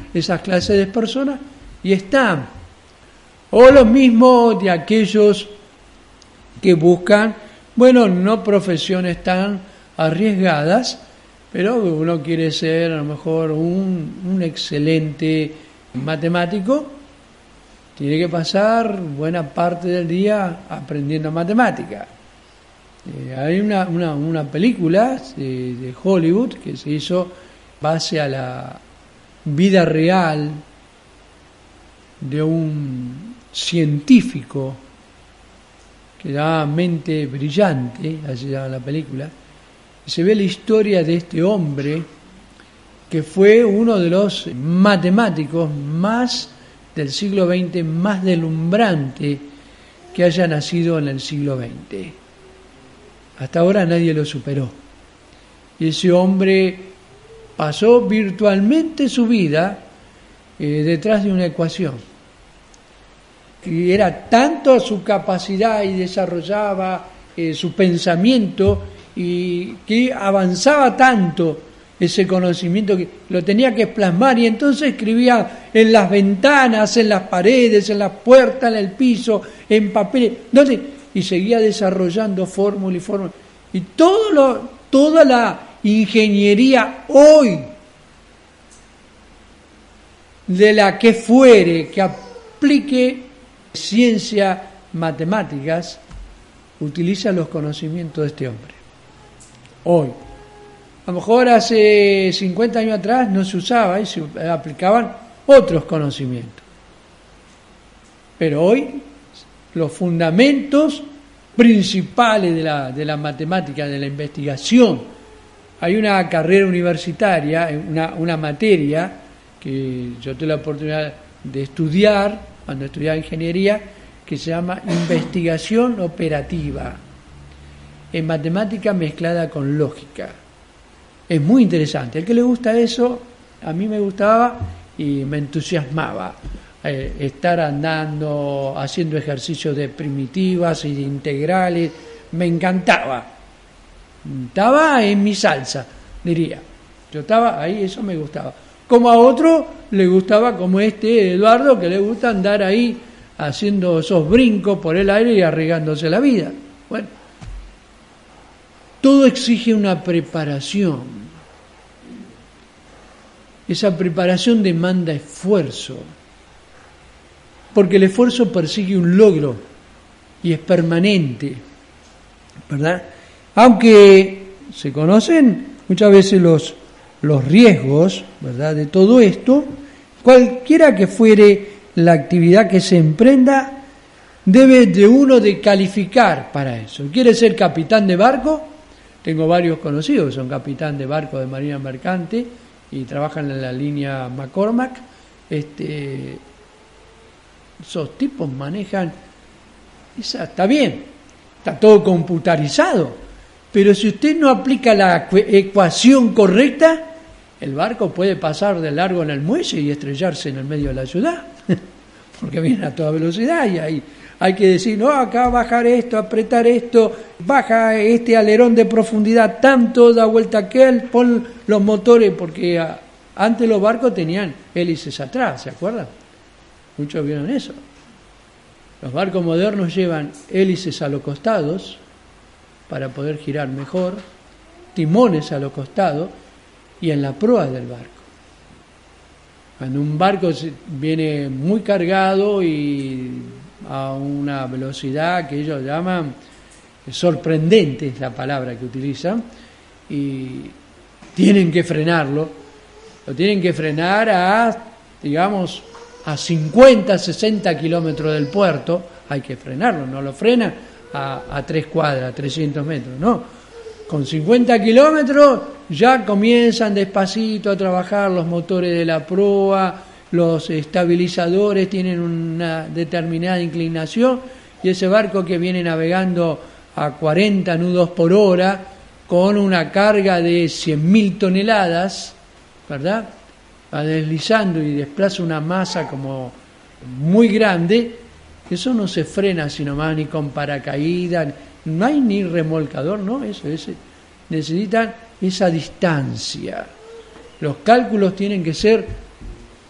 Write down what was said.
esas clases de personas y están. O lo mismo de aquellos que buscan, bueno, no profesiones tan arriesgadas, pero uno quiere ser a lo mejor un excelente matemático, tiene que pasar buena parte del día aprendiendo matemática. Hay una película de Hollywood que se hizo base a la vida real de un científico que se llama Mente Brillante, así se llama la película, y se ve la historia de este hombre que fue uno de los matemáticos más del siglo XX, más deslumbrante que haya nacido en el siglo XX. Hasta ahora nadie lo superó. Y ese hombre pasó virtualmente su vida detrás de una ecuación. Y era tanto su capacidad y desarrollaba su pensamiento y que avanzaba tanto ese conocimiento que lo tenía que plasmar, y entonces escribía en las ventanas, en las paredes, en las puertas, en el piso, en papeles, y seguía desarrollando fórmula y fórmula. Y toda la ingeniería hoy, de la que fuere, que aplique ciencia, matemáticas, utiliza los conocimientos de este hombre. Hoy. A lo mejor hace 50 años atrás no se usaba y se aplicaban otros conocimientos. Pero hoy los fundamentos principales de la matemática, de la investigación, hay una carrera universitaria, una materia que yo tuve la oportunidad de estudiar cuando estudiaba ingeniería, que se llama investigación operativa, en matemática mezclada con lógica. Es muy interesante. El que le gusta eso, a mí me gustaba y me entusiasmaba. Estar andando, haciendo ejercicios de primitivas y de integrales, me encantaba. Estaba en mi salsa, diría. Yo estaba ahí, eso me gustaba. Como a otro le gustaba, como Eduardo, que le gusta andar ahí haciendo esos brincos por el aire y arriesgándose la vida. Bueno, todo exige una preparación. Esa preparación demanda esfuerzo, porque el esfuerzo persigue un logro y es permanente, ¿verdad? Aunque se conocen muchas veces los riesgos, ¿verdad?, de todo esto, cualquiera que fuere la actividad que se emprenda, debe de uno de calificar para eso. ¿Quiere ser capitán de barco? Tengo varios conocidos que son capitán de barco de marina mercante y trabajan en la línea McCormack. Esos tipos manejan, está bien, está todo computarizado, pero si usted no aplica la ecuación correcta, el barco puede pasar de largo en el muelle y estrellarse en el medio de la ciudad, porque viene a toda velocidad y ahí hay que decir, no, acá bajar esto, apretar esto, baja este alerón de profundidad tanto, da vuelta aquel, pon los motores, porque antes los barcos tenían hélices atrás, ¿se acuerdan? Muchos vieron eso. Los barcos modernos llevan hélices a los costados para poder girar mejor, timones a los costados y en la proa del barco. Cuando un barco viene muy cargado y a una velocidad que ellos llaman sorprendente, es la palabra que utilizan, y tienen que frenarlo, lo tienen que frenar a 50, 60 kilómetros del puerto, hay que frenarlo, no lo frena a 3 cuadras, 300 metros, no. Con 50 kilómetros ya comienzan despacito a trabajar los motores de la proa, los estabilizadores tienen una determinada inclinación y ese barco que viene navegando a 40 nudos por hora con una carga de 100.000 toneladas, ¿verdad?, va deslizando y desplaza una masa como muy grande, eso no se frena sino más ni con paracaídas, no hay ni remolcador, ¿no? Eso necesitan esa distancia. Los cálculos tienen que ser